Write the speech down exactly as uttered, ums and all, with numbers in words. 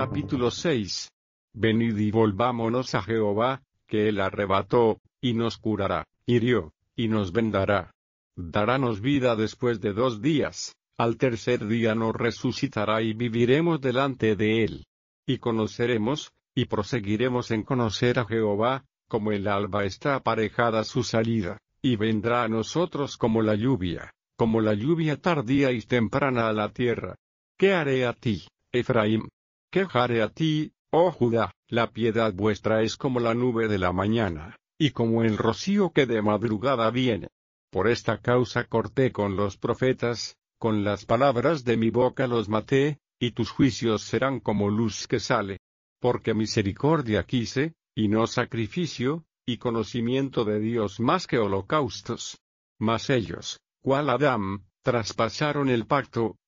Capítulo seis. Venid y volvámonos a Jehová, que él arrebató, y nos curará, hirió, y nos vendará. Darános vida después de dos días, al tercer día nos resucitará y viviremos delante de él. Y conoceremos, y proseguiremos en conocer a Jehová, como el alba está aparejada su salida, y vendrá a nosotros como la lluvia, como la lluvia tardía y temprana a la tierra. ¿Qué haré a ti, Efraín? ¿Qué haré a ti, oh Judá? La piedad vuestra es como la nube de la mañana, y como el rocío que de madrugada viene. Por esta causa corté con los profetas, con las palabras de mi boca los maté, y tus juicios serán como luz que sale. Porque misericordia quise, y no sacrificio, y conocimiento de Dios más que holocaustos. Mas ellos, cual Adán, traspasaron el pacto,